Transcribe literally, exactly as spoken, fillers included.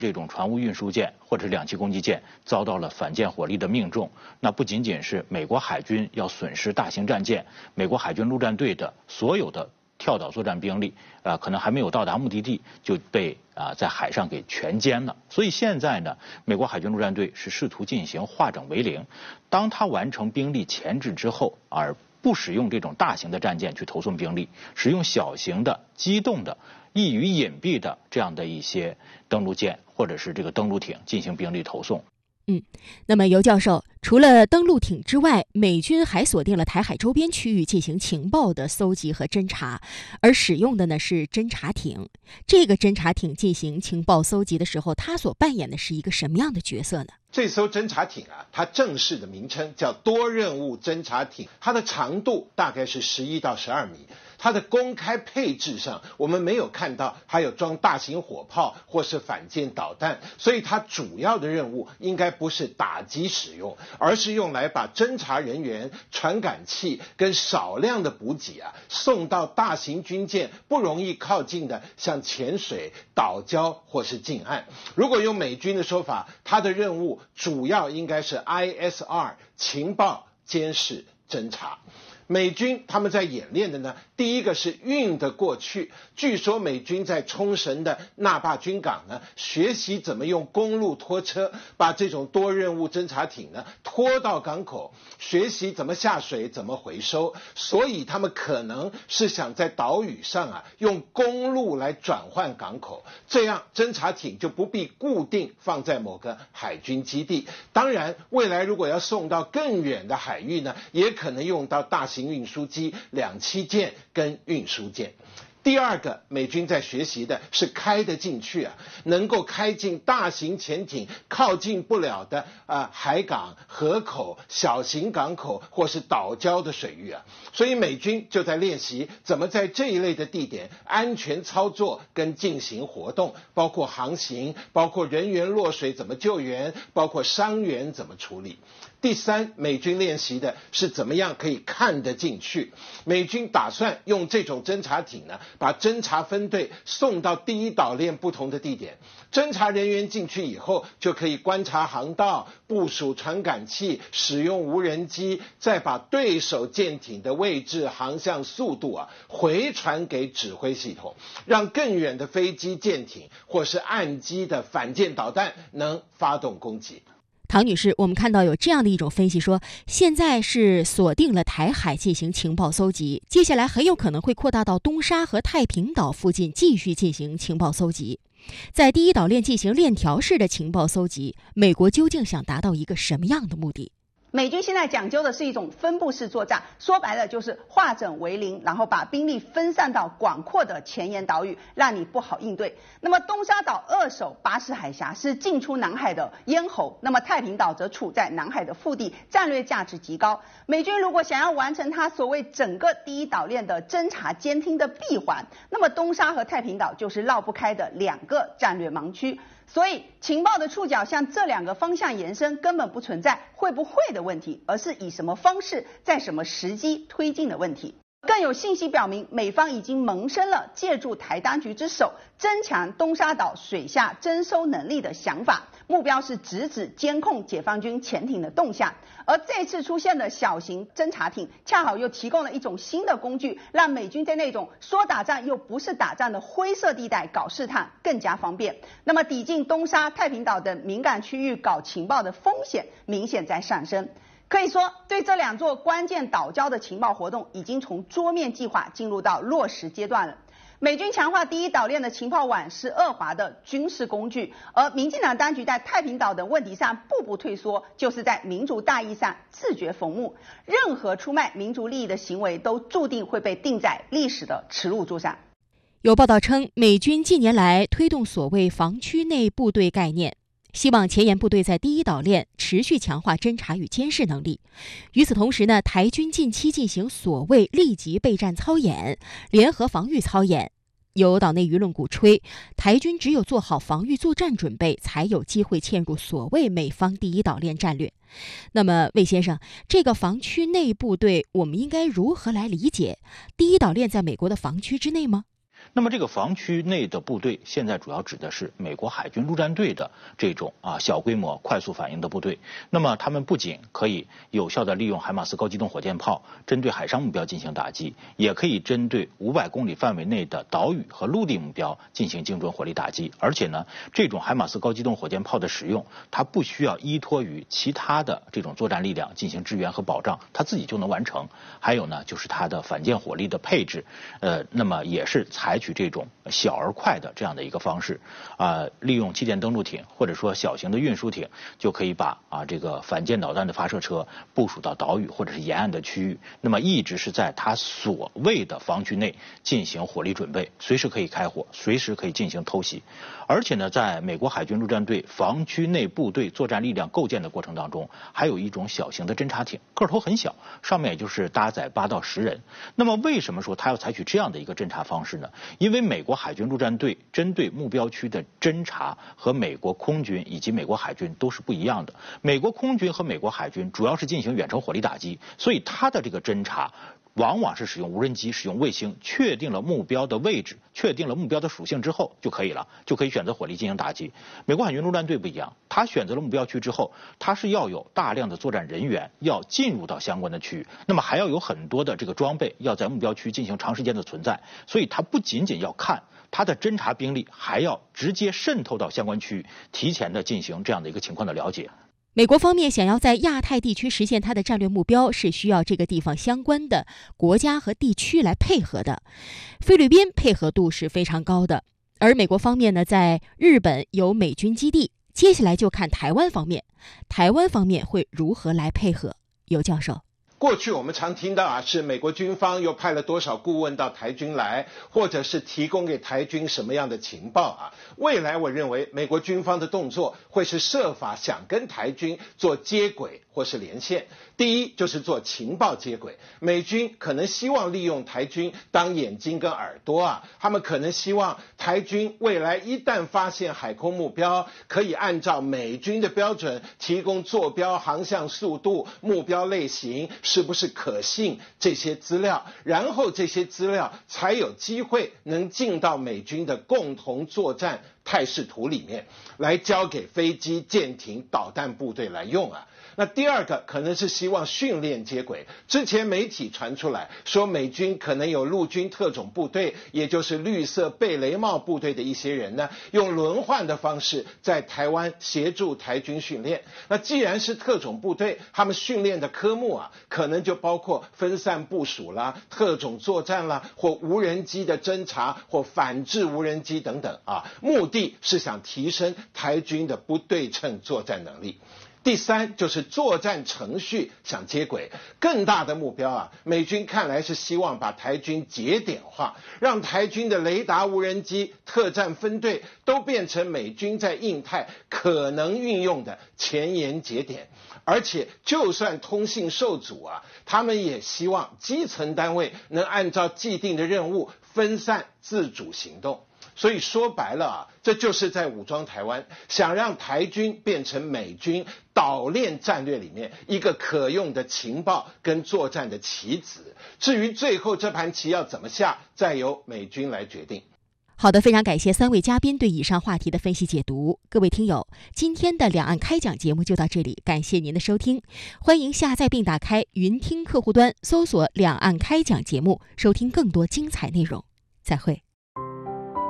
这种船坞运输舰或者两栖攻击舰遭到了反舰火力的命中，那不仅仅是美国海军要损失大型战舰，美国海军陆战队的所有的跳岛作战兵力，啊、呃，可能还没有到达目的地就被啊、呃、在海上给全歼了。所以现在呢，美国海军陆战队是试图进行化整为零，当他完成兵力前置之后，而不使用这种大型的战舰去投送兵力，使用小型的机动的易于隐蔽的这样的一些登陆舰或者是这个登陆艇进行兵力投送。 嗯，那么尤教授，除了登陆艇之外，美军还锁定了台海周边区域进行情报的搜集和侦察，而使用的呢是侦察艇。这个侦察艇进行情报搜集的时候，它所扮演的是一个什么样的角色呢？ 这艘侦察艇啊，它正式的名称叫多任务侦察艇，它的长度大概是十一到十二米。它的公开配置上，我们没有看到还有装大型火炮或是反舰导弹，所以它主要的任务应该不是打击使用，而是用来把侦察人员、传感器跟少量的补给啊送到大型军舰不容易靠近的，像潜水、岛礁或是近岸。如果用美军的说法，它的任务主要应该是 I S R 情报、监视、侦察。美军他们在演练的呢，第一个是运得过去。据说美军在冲绳的那霸军港呢，学习怎么用公路拖车把这种多任务侦察艇呢拖到港口，学习怎么下水、怎么回收。所以他们可能是想在岛屿上啊，用公路来转换港口，这样侦察艇就不必固定放在某个海军基地。当然，未来如果要送到更远的海域呢，也可能用到大型运输机、两栖舰跟运输舰。第二个，美军在学习的是开得进去啊，能够开进大型潜艇靠近不了的啊、呃、海港、河口、小型港口或是岛礁的水域啊。所以美军就在练习怎么在这一类的地点安全操作跟进行活动，包括航行，包括人员落水怎么救援，包括伤员怎么处理。第三，美军练习的是怎么样可以看得进去。美军打算用这种侦察艇呢，把侦察分队送到第一岛链不同的地点。侦察人员进去以后，就可以观察航道、部署传感器、使用无人机，再把对手舰艇的位置、航向、速度啊回传给指挥系统，让更远的飞机、舰艇或是岸基的反舰导弹能发动攻击。 唐女士，我们看到有这样的一种分析说，现在是锁定了台海进行情报搜集，接下来很有可能会扩大到东沙和太平岛附近继续进行情报搜集。在第一岛链进行链条式的情报搜集，美国究竟想达到一个什么样的目的？ 美军现在讲究的是一种分布式作战，说白了就是化整为零，然后把兵力分散到广阔的前沿岛屿，让你不好应对。那么东沙岛扼守巴士海峡，是进出南海的咽喉，那么太平岛则处在南海的腹地，战略价值极高。美军如果想要完成它所谓整个第一岛链的侦察监听的闭环，那么东沙和太平岛就是绕不开的两个战略盲区。所以情报的触角向这两个方向延伸，根本不存在会不会的问题，而是以什么方式在什么时机推进的问题。更有信息表明，美方已经萌生了借助台当局之手增强东沙岛水下侦搜能力的想法，目标是直指监控解放军潜艇的动向。而这次出现的小型侦察艇，恰好又提供了一种新的工具，让美军在那种说打仗又不是打仗的灰色地带搞试探更加方便。那么抵近东沙、太平岛等敏感区域搞情报的风险明显在上升。可以说，对这两座关键岛礁的情报活动已经从桌面计划进入到落实阶段了。美军强化第一岛链的情报网是遏华的军事工具，而民进党当局在太平岛等问题上步步退缩，就是在民族大义上自掘坟墓。任何出卖民族利益的行为都注定会被钉在历史的耻辱柱上。 有报道称，美军近年来推动所谓防区内部队概念，希望前沿部队在第一岛链持续强化侦察与监视能力。与此同时呢，台军近期进行所谓立即备战操演、联合防御操演。有岛内舆论鼓吹，台军只有做好防御作战准备，才有机会嵌入所谓美方第一岛链战略。那么，魏先生，这个防区内部队我们应该如何来理解？第一岛链在美国的防区之内吗？ 那么这个防区内的部队现在主要指的是美国海军陆战队的这种啊小规模快速反应的部队。那么他们不仅可以有效地利用海马斯高机动火箭炮针对海上目标进行打击，也可以针对五百公里范围内的岛屿和陆地目标进行精准火力打击。而且呢，这种海马斯高机动火箭炮的使用，它不需要依托于其他的这种作战力量进行支援和保障，它自己就能完成。还有呢，就是它的反舰火力的配置，呃，那么也是采取这种小而快的这样的一个方式，啊、呃，利用气垫登陆艇或者说小型的运输艇，就可以把啊这个反舰导弹的发射车部署到岛屿或者是沿岸的区域，那么一直是在它所谓的防区内进行火力准备，随时可以开火，随时可以进行偷袭。而且呢，在美国海军陆战队防区内部队作战力量构建的过程当中，还有一种小型的侦察艇，个头很小，上面也就是搭载八到十人。那么为什么说它要采取这样的一个侦察方式呢？因为美国海军陆战队针对目标区的侦察和美国空军以及美国海军都是不一样的。美国空军和美国海军主要是进行远程火力打击，所以它的这个侦察往往是使用无人机、使用卫星，确定了目标的位置，确定了目标的属性之后就可以了，就可以选择火力进行打击。美国海军陆战队不一样，他选择了目标区之后，他是要有大量的作战人员要进入到相关的区域，那么还要有很多的这个装备要在目标区进行长时间的存在，所以他不仅仅要看他的侦察兵力，还要直接渗透到相关区域，提前的进行这样的一个情况的了解。 美国方面想要在亚太地区实现它的战略目标，是需要这个地方相关的国家和地区来配合的。菲律宾配合度是非常高的，而美国方面呢，在日本有美军基地，接下来就看台湾方面，台湾方面会如何来配合。尤教授。 过去我们常听到啊，是美国军方又派了多少顾问到台军来，或者是提供给台军什么样的情报啊？未来我认为美国军方的动作会是设法想跟台军做接轨或是连线。第一就是做情报接轨，美军可能希望利用台军当眼睛跟耳朵啊，他们可能希望台军未来一旦发现海空目标，可以按照美军的标准提供坐标、航向速度、目标类型是不是可信这些资料，然后这些资料才有机会能进到美军的共同作战态势图里面，来交给飞机、舰艇、导弹部队来用啊。那第二个可能是希望训练接轨，之前媒体传出来说美军可能有陆军特种部队，也就是绿色贝雷帽部队的一些人呢，用轮换的方式在台湾协助台军训练。那既然是特种部队，他们训练的科目啊，可能就包括分散部署啦、特种作战啦，或无人机的侦察或反制无人机等等啊，目的是想提升台军的不对称作战能力。第三就是作战程序想接轨，更大的目标啊，美军看来是希望把台军节点化，让台军的雷达、无人机、特战分队都变成美军在印太可能运用的前沿节点。而且就算通信受阻啊，他们也希望基层单位能按照既定的任务分散自主行动。所以说白了啊，这就是在武装台湾，想让台军变成美军岛链战略里面一个可用的情报跟作战的棋子。至于最后这盘棋要怎么下，再由美军来决定。 好的，非常感谢三位嘉宾对以上话题的分析解读。各位听友，今天的两岸开讲节目就到这里，感谢您的收听。欢迎下载并打开云听客户端，搜索两岸开讲节目，收听更多精彩内容。再会。